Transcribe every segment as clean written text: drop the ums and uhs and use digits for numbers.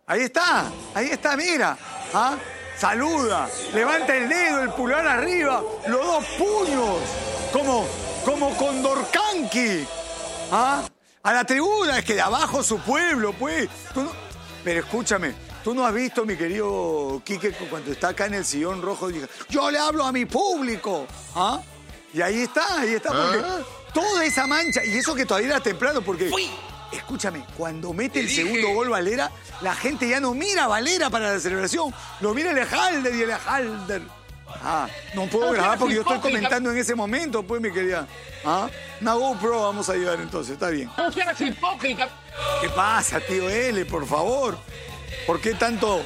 Ahí está, mira. ¿Ah? Saluda, levanta el dedo, el pulgar arriba, los dos puños, como Condorcanqui. ¿Ah? A la tribuna, es que de abajo su pueblo, pues. Pero escúchame, tú no has visto, mi querido Quique, cuando está acá en el sillón rojo, dice, yo le hablo a mi público. ¿Ah? Y ahí está, porque toda esa mancha, y eso que todavía era temprano, porque... Escúchame, cuando mete el segundo gol Valera, la gente ya no mira a Valera para la celebración, lo mira el Halder y el Halder. No puedo grabar porque yo estoy comentando en ese momento, pues, mi querida. Una GoPro vamos a ayudar entonces, está bien. No seas hipócrita. ¿Qué pasa, tío L, por favor? ¿Por qué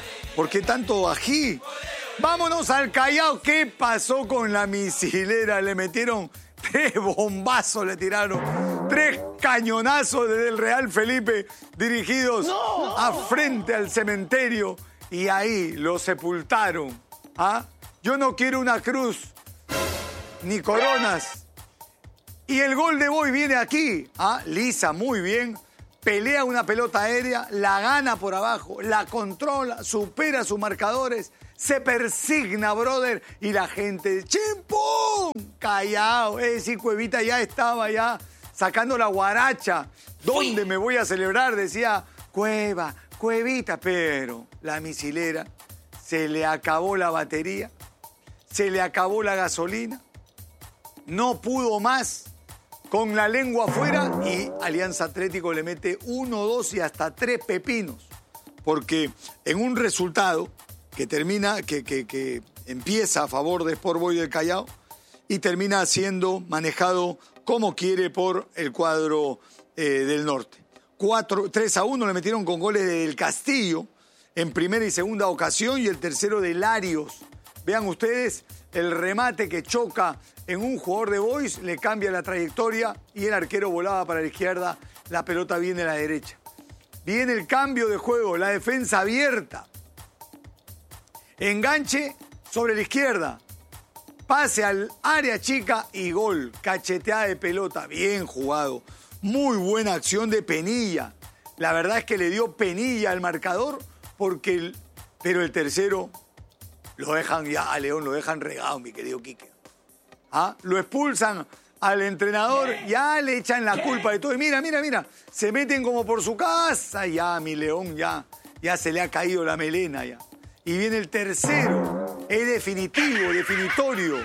tanto ají? Vámonos al Callao. ¿Qué pasó con la misilera? Le metieron 3 bombazos, le tiraron. 3 cañonazos desde el Real Felipe dirigidos a frente al cementerio y ahí lo sepultaron. Yo no quiero una cruz ni coronas. Y el gol de Boy viene aquí. Lisa, muy bien. Pelea una pelota aérea, la gana por abajo, la controla, supera sus marcadores, se persigna, brother, y la gente, ¡chimpum! Callao. Es decir, Cuevita ya estaba sacando la guaracha. ¿Dónde me voy a celebrar? Decía Cuevita. Pero la misilera, se le acabó la batería, se le acabó la gasolina, no pudo más, con la lengua afuera, y Alianza Atlético le mete 1, 2 y hasta 3 pepinos. Porque en un resultado que empieza a favor de Sport Boys del Callao y termina siendo manejado como quiere por el cuadro del norte. 3-1 le metieron con goles del Castillo en primera y segunda ocasión y el tercero de Larios. Vean ustedes el remate que choca en un jugador de Boys, le cambia la trayectoria y el arquero volaba para la izquierda, la pelota viene a la derecha. Viene el cambio de juego, la defensa abierta. Enganche sobre la izquierda. Pase al área chica y gol. Cacheteada de pelota. Bien jugado. Muy buena acción de Penilla. La verdad es que le dio penilla al marcador pero el tercero lo dejan a León lo dejan regado, mi querido Quique. Lo expulsan al entrenador, ya le echan la culpa de todo. Y mira, se meten como por su casa. Ya, mi León, ya se le ha caído la melena ya. Y viene el tercero. Es definitivo, definitorio.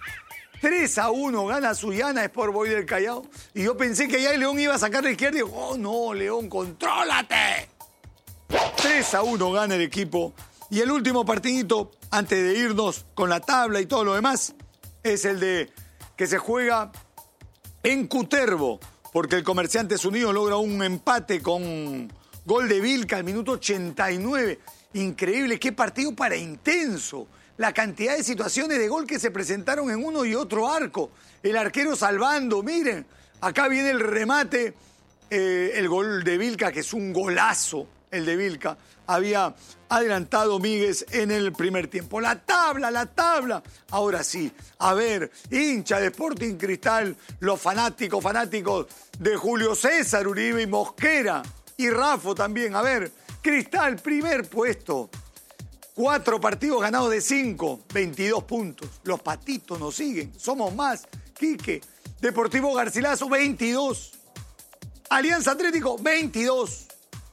3-1 gana Sullana Sport Boys del Callao. Y yo pensé que ya el León iba a sacar la izquierda y digo, oh no, León, contrólate. 3-1 gana el equipo. Y el último partidito, antes de irnos con la tabla y todo lo demás, es el de que se juega en Cutervo, porque el Comerciantes Unidos logra un empate con gol de Vilca al minuto 89. Increíble, qué partido para intenso. La cantidad de situaciones de gol que se presentaron en uno y otro arco. El arquero salvando, miren, acá viene el remate, el gol de Vilca, que es un golazo, el de Vilca. Había adelantado Míguez en el primer tiempo. La tabla. Ahora sí, a ver, hincha de Sporting Cristal, los fanáticos de Julio César Uribe y Mosquera. Y Rafo también, a ver, Cristal, primer puesto. 4 partidos ganados de 5, 22 puntos. Los patitos nos siguen, somos más. Quique, Deportivo Garcilaso, 22. Alianza Atlético, 22.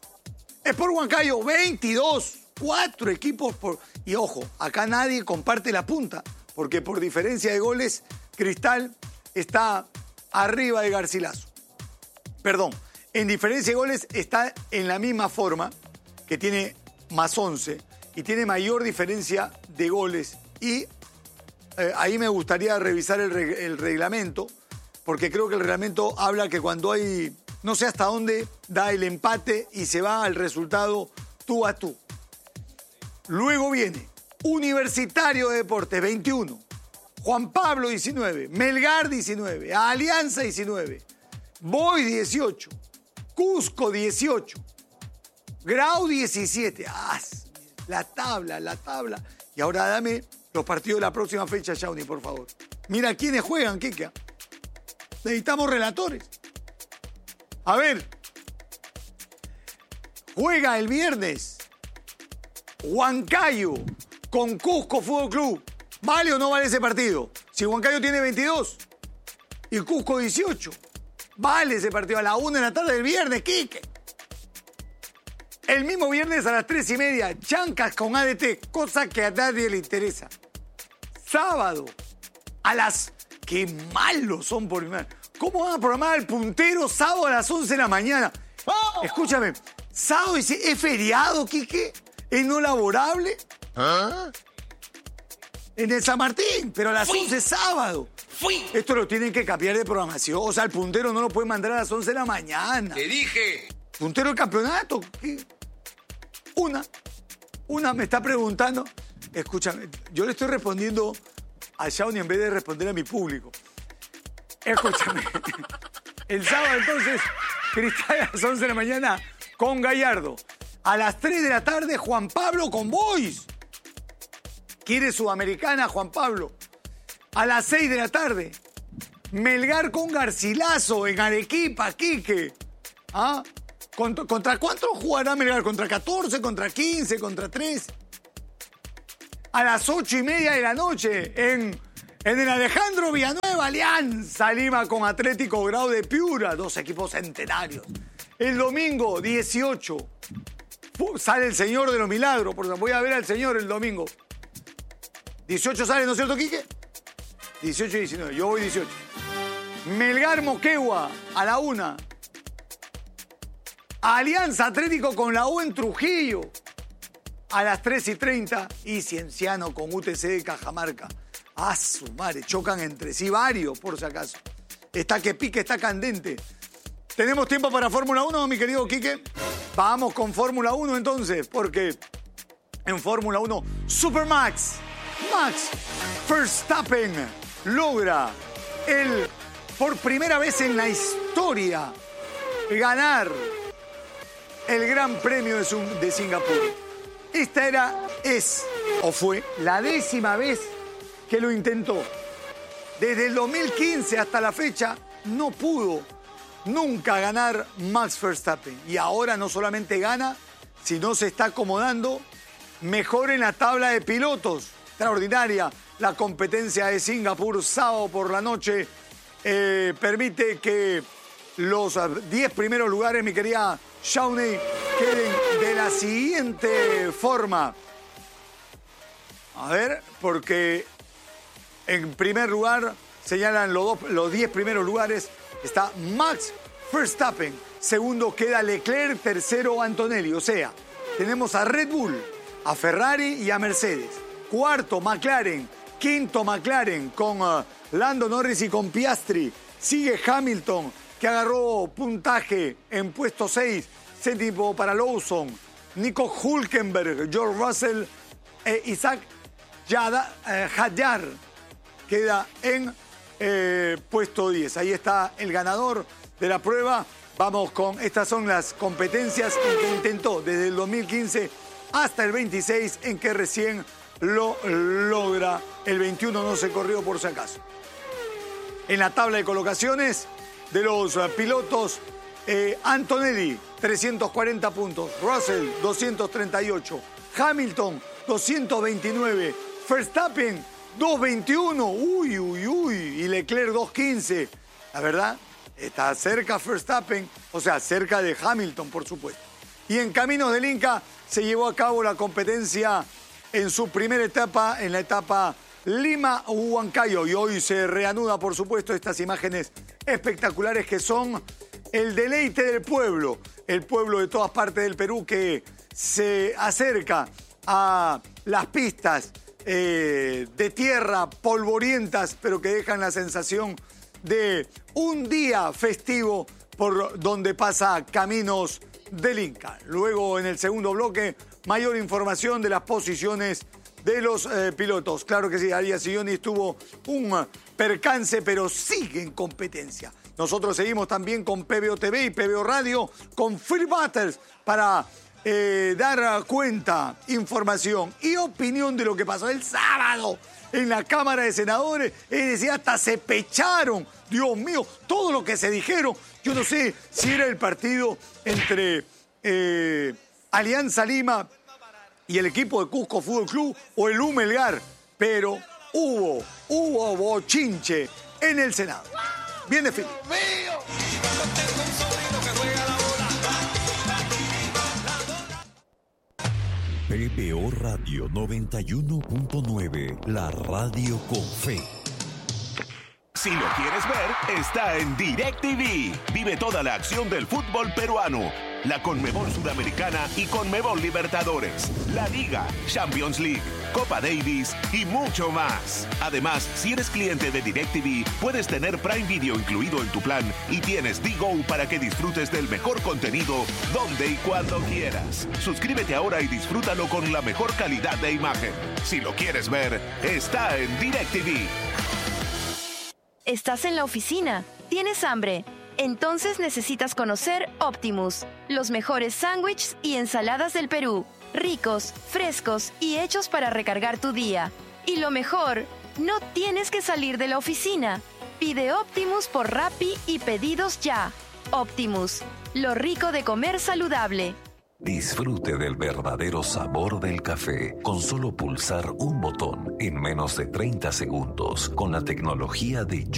Sport Huancayo, 22. 4 equipos por... Y ojo, acá nadie comparte la punta, porque por diferencia de goles, Cristal está arriba de Garcilaso. Perdón, en diferencia de goles está en la misma forma, que tiene más 11, y tiene mayor diferencia de goles. Y ahí me gustaría revisar el reglamento, porque creo que el reglamento habla que cuando hay... No sé hasta dónde da el empate y se va al resultado tú a tú. Luego viene Universitario de Deportes, 21. Juan Pablo, 19. Melgar, 19. Alianza, 19. Boys, 18. Cusco, 18. Grau, 17. La tabla. Y ahora dame los partidos de la próxima fecha, Shawnee, por favor. Mira quiénes juegan, Kike. Necesitamos relatores. A ver, juega el viernes Huancayo con Cusco Fútbol Club. ¿Vale o no vale ese partido? Si Huancayo tiene 22 y Cusco 18, vale ese partido a la 1 de la tarde del viernes, Quique. El mismo viernes a las 3:30, Chancas con ADT, cosa que a nadie le interesa. Sábado, a las... ¡Qué malos son por... ¿Cómo van a programar al puntero sábado a las 11 de la mañana? ¡Oh! Escúchame, sábado es feriado, Quique, es no laborable. ¿Ah? En el San Martín, pero a las 11 sábado. Esto lo tienen que cambiar de programación. O sea, el puntero no lo puede mandar a las 11 de la mañana. ¡Te dije! ¿Puntero del campeonato? ¿Qué? Una me está preguntando. Escúchame, yo le estoy respondiendo a Shawnee en vez de responder a mi público. Escúchame. El sábado, entonces, Cristal a las 11 de la mañana con Gallardo. A las 3 de la tarde, Juan Pablo con Boys. Quiere Sudamericana, Juan Pablo. A las 6 de la tarde, Melgar con Garcilaso en Arequipa, Quique. ¿Ah? ¿Contra cuánto jugará Melgar? ¿Contra 14, contra 15, contra 13? A las 8:30 de la noche, en el Alejandro Villanueva, Alianza Lima con Atlético Grau de Piura, 2 equipos centenarios. El domingo 18, sale el Señor de los Milagros, porque voy a ver al Señor el domingo. 18 sale, ¿no es cierto, Quique? 18 y 19, yo voy 18. Melgar Moquegua a la 1. Alianza Atlético con la U en Trujillo a las 3:30 y Cienciano con UTC de Cajamarca. ¡Ah, su madre! Chocan entre sí varios, por si acaso. Está que pique, está candente. ¿Tenemos tiempo para Fórmula 1, mi querido Quique? Vamos con Fórmula 1 entonces, porque en Fórmula 1, Supermax, Max Verstappen logra por primera vez en la historia, ganar el Gran Premio de Singapur. Esta fue la 10ª vez que lo intentó. Desde el 2015 hasta la fecha no pudo nunca ganar Max Verstappen. Y ahora no solamente gana, sino se está acomodando mejor en la tabla de pilotos. Extraordinaria la competencia de Singapur, sábado por la noche. Permite que los 10 primeros lugares, mi querida Shawnee, queden de la siguiente forma. A ver, porque en primer lugar señalan los 10 primeros lugares. Está Max Verstappen. Segundo queda Leclerc. Tercero Antonelli. O sea, tenemos a Red Bull, a Ferrari y a Mercedes. Cuarto McLaren. Quinto McLaren con Lando Norris y con Piastri. Sigue Hamilton, que agarró puntaje en puesto 6. Séptimo para Lawson. Nico Hülkenberg, George Russell e Isaac Hadjar queda en puesto 10. Ahí está el ganador de la prueba. Vamos con, estas son las competencias en que intentó desde el 2015 hasta el 26, en que recién lo logra. El 21 no se corrió por si acaso. En la tabla de colocaciones de los pilotos, Antonelli, 340 puntos. Russell, 238. Hamilton, 229. Verstappen, 221. Uy, uy, uy. Y Leclerc, 215. La verdad, está cerca Verstappen, o sea, cerca de Hamilton, por supuesto. Y en Caminos del Inca se llevó a cabo la competencia en su primera etapa, en la etapa Lima-Huancayo. Y hoy se reanuda, por supuesto, estas imágenes espectaculares que son el deleite del pueblo. El pueblo de todas partes del Perú que se acerca a las pistas de tierra polvorientas, pero que dejan la sensación de un día festivo por donde pasa Caminos del Inca. Luego, en el segundo bloque, mayor información de las posiciones de los pilotos. Claro que sí, Arias Silloni tuvo un percance, pero sigue en competencia. Nosotros seguimos también con PBO TV y PBO Radio, con Phil Butters, para dar cuenta, información y opinión de lo que pasó el sábado en la Cámara de Senadores. Es decir, hasta se pecharon. Dios mío, todo lo que se dijeron. Yo no sé si era el partido entre Alianza Lima y el equipo de Cusco Fútbol Club o el Melgar, pero hubo bochinche en el Senado. Bien definido. PPO Radio 91.9, la radio con fe. Si lo quieres ver, está en DirecTV. Vive toda la acción del fútbol peruano, la Conmebol Sudamericana y Conmebol Libertadores, la Liga, Champions League, Copa Davis y mucho más. Además, si eres cliente de DirecTV, puedes tener Prime Video incluido en tu plan y tienes Digo para que disfrutes del mejor contenido donde y cuando quieras. Suscríbete ahora y disfrútalo con la mejor calidad de imagen. Si lo quieres ver, está en DirecTV. ¿Estás en la oficina? ¿Tienes hambre? Entonces necesitas conocer Optimus, los mejores sándwiches y ensaladas del Perú. Ricos, frescos y hechos para recargar tu día. Y lo mejor, no tienes que salir de la oficina. Pide Optimus por Rappi y pedidos ya. Optimus, lo rico de comer saludable. Disfrute del verdadero sabor del café con solo pulsar un botón en menos de 30 segundos con la tecnología de